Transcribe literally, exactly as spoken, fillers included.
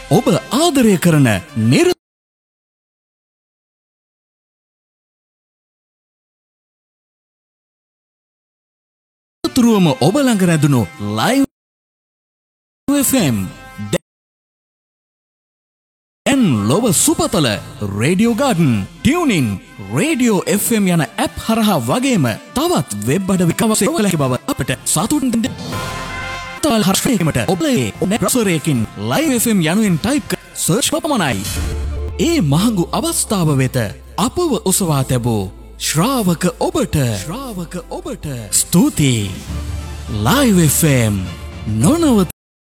ඔබ ආදරය කරන නිර තුරුවම ඔබ ළඟ රැඳුණු Live එෆ් එම් දැන් ලොව සුපතල Radio Garden, TuneIn, Radio F M යන ඇප් හරහා වගේම තවත් වෙබ් අඩවි කවසේ ඔබ ලැබ බව අපට සතුටින් තවල් හර්ෂණීමට ඔබේ බ්‍රවුසරයකින් Live එෆ් එම් යනුවෙන් ටයිප් කර සර්ච් පමණයි. ඒ මහඟු අවස්ථාව වෙත අපව ඔසවා තැබූ ශ්‍රාවක ඔබට ශ්‍රාවක ඔබට ස්තුතියි. Live F M නොනවත